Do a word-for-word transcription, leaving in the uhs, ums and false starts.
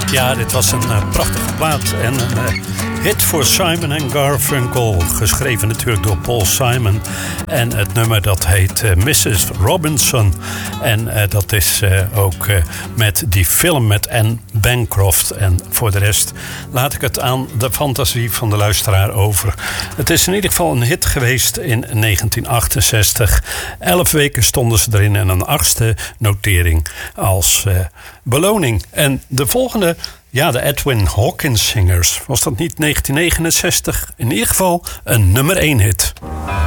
Ja, dit was een uh, prachtige plaat en een uh, hit voor Simon en Garfunkel. Geschreven natuurlijk door Paul Simon. En het nummer dat heet uh, missus Robinson. En uh, dat is uh, ook uh, met die film met Anne Bancroft. En voor de rest laat ik het aan de fantasie van de luisteraar over. Het is in ieder geval een hit geweest in negentien achtenzestig. Elf weken stonden ze erin en een achtste notering als uh, beloning. En de volgende... Ja, de Edwin Hawkins Singers. Was dat niet negentien negenenzestig? In ieder geval een nummer één hit.